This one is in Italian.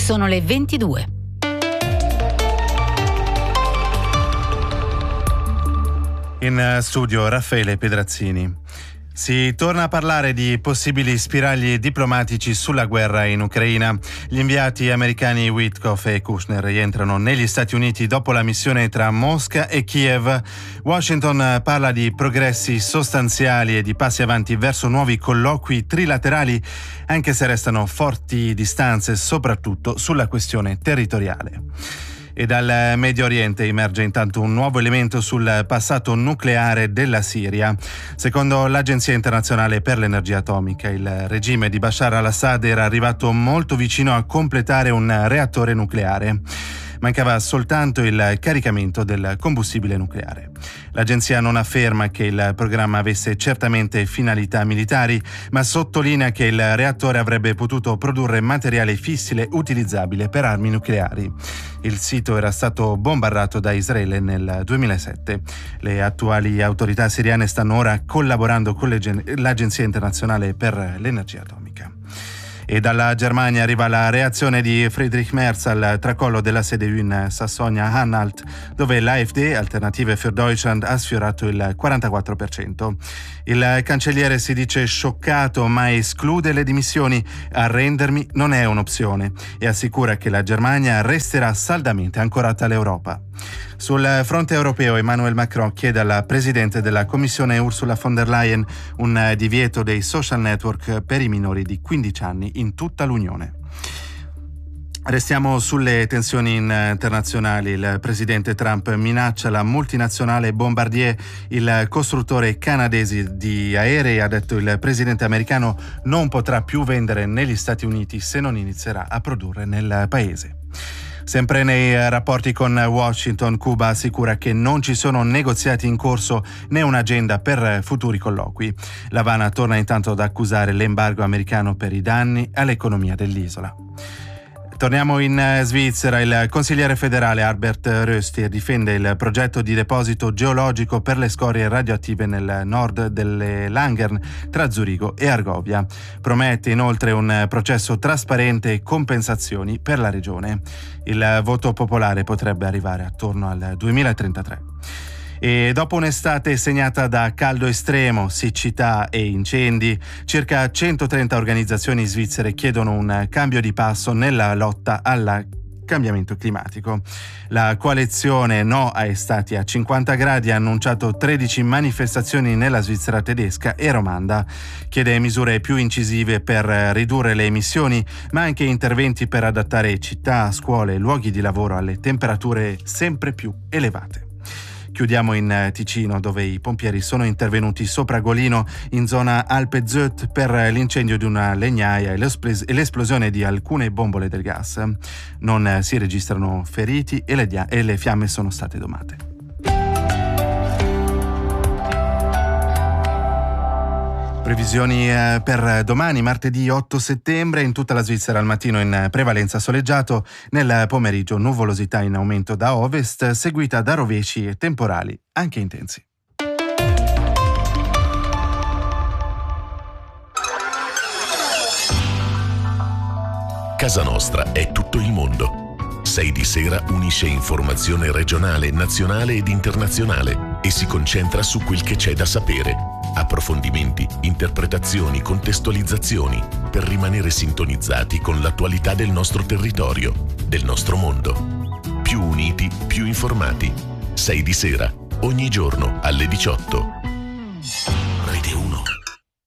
Sono le 22. In studio Raffaele Pedrazzini. Si torna a parlare di possibili spiragli diplomatici sulla guerra in Ucraina. Gli inviati americani Witkoff e Kushner rientrano negli Stati Uniti dopo la missione tra Mosca e Kiev. Washington parla di progressi sostanziali e di passi avanti verso nuovi colloqui trilaterali, anche se restano forti distanze, soprattutto sulla questione territoriale. E dal Medio Oriente emerge intanto un nuovo elemento sul passato nucleare della Siria. Secondo l'Agenzia Internazionale per l'Energia Atomica, il regime di Bashar al-Assad era arrivato molto vicino a completare un reattore nucleare. Mancava soltanto il caricamento del combustibile nucleare. L'agenzia non afferma che il programma avesse certamente finalità militari, ma sottolinea che il reattore avrebbe potuto produrre materiale fissile utilizzabile per armi nucleari. Il sito era stato bombardato da Israele nel 2007. Le attuali autorità siriane stanno ora collaborando con l'Agenzia Internazionale per l'Energia Atomica. E dalla Germania arriva la reazione di Friedrich Merz al tracollo della CDU in Sassonia-Anhalt, dove l'AfD, Alternative für Deutschland, ha sfiorato il 44%. Il cancelliere si dice scioccato, ma esclude le dimissioni. Arrendermi non è un'opzione e assicura che la Germania resterà saldamente ancorata all'Europa. Sul fronte europeo, Emmanuel Macron chiede alla Presidente della Commissione Ursula von der Leyen un divieto dei social network per i minori di 15 anni in tutta l'Unione. Restiamo sulle tensioni internazionali. Il presidente Trump minaccia la multinazionale Bombardier, il costruttore canadese di aerei. Ha detto il presidente americano non potrà più vendere negli Stati Uniti se non inizierà a produrre nel paese. Sempre nei rapporti con Washington, Cuba assicura che non ci sono negoziati in corso né un'agenda per futuri colloqui. L'Avana torna intanto ad accusare l'embargo americano per i danni all'economia dell'isola. Torniamo in Svizzera. Il consigliere federale Albert Rösti difende il progetto di deposito geologico per le scorie radioattive nel nord delle Langern tra Zurigo e Argovia. Promette inoltre un processo trasparente e compensazioni per la regione. Il voto popolare potrebbe arrivare attorno al 2033. E dopo un'estate segnata da caldo estremo, siccità e incendi, circa 130 organizzazioni svizzere chiedono un cambio di passo nella lotta al cambiamento climatico. La coalizione No ai Stati a 50 gradi ha annunciato 13 manifestazioni nella Svizzera tedesca e romanda. Chiede misure più incisive per ridurre le emissioni, ma anche interventi per adattare città, scuole e luoghi di lavoro alle temperature sempre più elevate. Chiudiamo in Ticino, dove i pompieri sono intervenuti sopra Golino in zona Alpe Zöt per l'incendio di una legnaia e l'esplosione di alcune bombole del gas. Non si registrano feriti e le fiamme sono state domate. Previsioni per domani, martedì 8 settembre, in tutta la Svizzera al mattino in prevalenza soleggiato, nel pomeriggio nuvolosità in aumento da ovest, seguita da rovesci e temporali anche intensi. Casa Nostra è tutto il mondo. 6 di sera unisce informazione regionale, nazionale ed internazionale e si concentra su quel che c'è da sapere. Approfondimenti, interpretazioni, contestualizzazioni per rimanere sintonizzati con l'attualità del nostro territorio, del nostro mondo. Più uniti, più informati. 6 di sera, ogni giorno alle 18.